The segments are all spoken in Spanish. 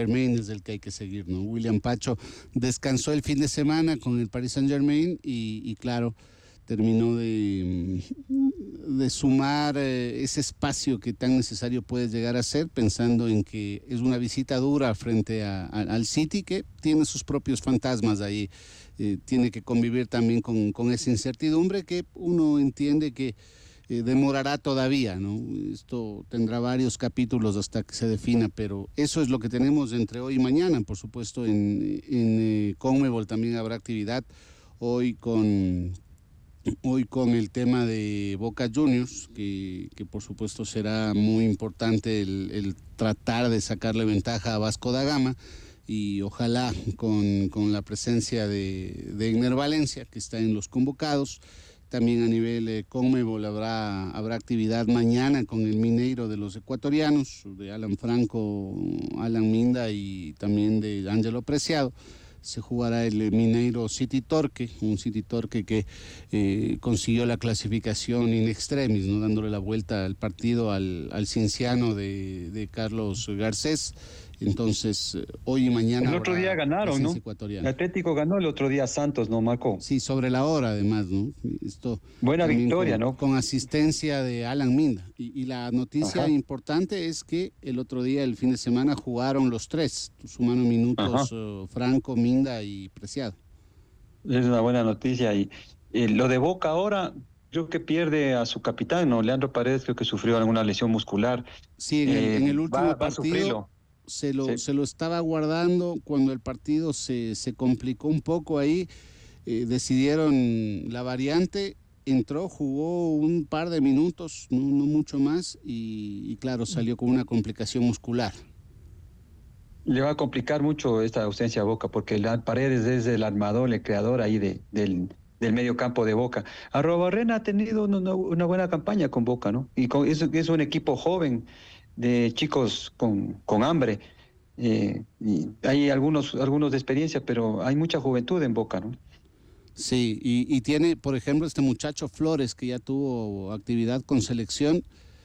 Saint-Germain es el que hay que seguir, ¿no? William Pacho descansó el fin de semana con el Paris Saint-Germain y claro, terminó de sumar ese espacio que tan necesario puede llegar a ser, pensando en que es una visita dura frente al City, que tiene sus propios fantasmas ahí. Tiene que convivir también con esa incertidumbre que uno entiende que demorará todavía, ¿no? Esto tendrá varios capítulos hasta que se defina, pero eso es lo que tenemos entre hoy y mañana. Por supuesto, en Conmebol también habrá actividad hoy con el tema de Boca Juniors, que por supuesto será muy importante el tratar de sacarle ventaja a Vasco da Gama, y ojalá con la presencia de Egner Valencia, que está en los convocados. También a nivel Conmebol habrá actividad mañana con el Mineiro de los ecuatorianos, de Alan Franco, Alan Minda y también de Ángelo Preciado. Se jugará el Mineiro City Torque, un City Torque que consiguió la clasificación in extremis, ¿no? Dándole la vuelta al partido al Cienciano de Carlos Garcés. Entonces, hoy y mañana el otro día ganaron, ¿no? El Atlético ganó el otro día a Santos, ¿no, Marco? Sí, sobre la hora además, ¿no? Esto buena victoria, ¿no? Con asistencia de Alan Minda. Y la noticia importante es que el otro día, el fin de semana, jugaron los tres, sumaron minutos Franco, Minda y Preciado. Es una buena noticia. Y lo de Boca ahora, creo que pierde a su capitán, ¿no? Leandro Paredes creo que sufrió alguna lesión muscular. Sí, en el último va a sufrirlo. Se lo estaba guardando cuando el partido se complicó un poco ahí. Decidieron la variante, entró, jugó un par de minutos, no mucho más, y claro, salió con una complicación muscular. Le va a complicar mucho esta ausencia a Boca, porque Paredes es el armador, el creador ahí del medio campo de Boca. Arrobarrena ha tenido una buena campaña con Boca, ¿no? Y es un equipo joven, de chicos con hambre. Y hay algunos de experiencia, pero hay mucha juventud en Boca, ¿no? Sí, y tiene, por ejemplo, este muchacho Flores, que ya tuvo actividad con selección,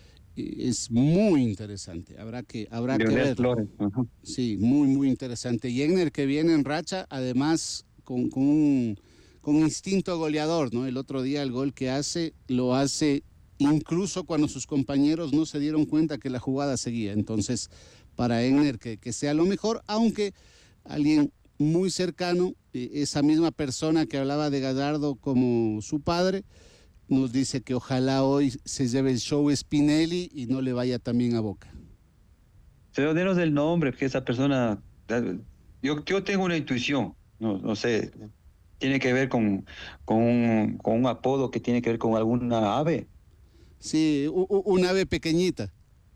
es muy interesante, habrá que verlo. Flores. Sí, muy interesante. Y Egner, que viene en racha, además con instinto goleador, ¿no? El otro día el gol que hace, lo hace incluso cuando sus compañeros no se dieron cuenta que la jugada seguía. Entonces, para Egner que sea lo mejor, aunque alguien muy cercano, esa misma persona que hablaba de Gallardo como su padre, nos dice que ojalá hoy se lleve el show Spinelli y no le vaya también a Boca. Pero denos el nombre, porque esa persona, yo tengo una intuición, no sé, tiene que ver con un apodo que tiene que ver con alguna ave. Sí, una ave pequeñita.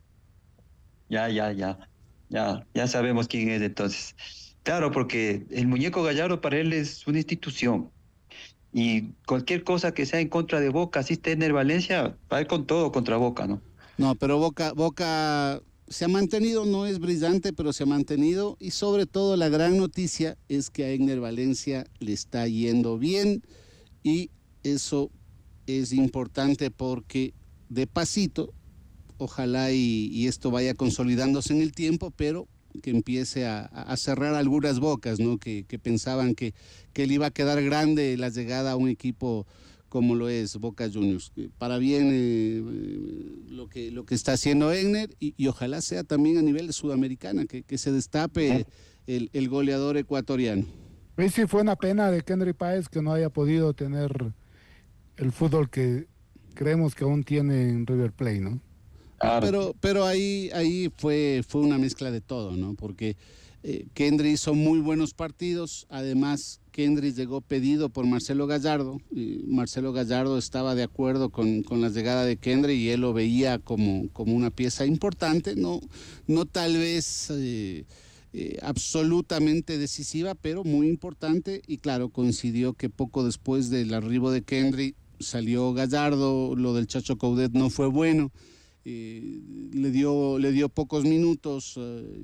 Ya sabemos quién es entonces. Claro, porque el muñeco Gallardo para él es una institución. Y cualquier cosa que sea en contra de Boca, así esté Ener Valencia, va a ir con todo contra Boca, ¿no? No, pero Boca se ha mantenido, no es brillante, pero se ha mantenido, y sobre todo la gran noticia es que a Egner Valencia le está yendo bien, y eso es importante porque de pasito, ojalá y esto vaya consolidándose en el tiempo, pero que empiece a cerrar algunas bocas, ¿no? Que pensaban que le iba a quedar grande la llegada a un equipo como lo es Boca Juniors. Para bien lo que está haciendo Egner, y ojalá sea también a nivel de Sudamericana, que se destape el goleador ecuatoriano. Sí, fue una pena de Kendry Páez que no haya podido tener el fútbol que creemos que aún tiene en River Plate, ¿no? Pero ahí fue una mezcla de todo, ¿no? Porque Kendry hizo muy buenos partidos. Además, Kendry llegó pedido por Marcelo Gallardo. Marcelo Gallardo estaba de acuerdo con la llegada de Kendry, y él lo veía como una pieza importante, no tal vez absolutamente decisiva, pero muy importante. Y claro, coincidió que poco después del arribo de Kendry salió Gallardo. Lo del Chacho Coudet no fue bueno. Le dio pocos minutos,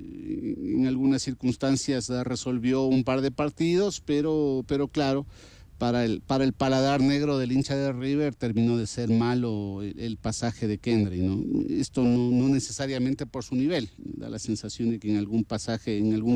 en algunas circunstancias resolvió un par de partidos, pero claro, para el paladar negro del hincha de River terminó de ser malo el pasaje de Kendry, ¿no? Esto no necesariamente por su nivel, da la sensación de que en algún pasaje, en algún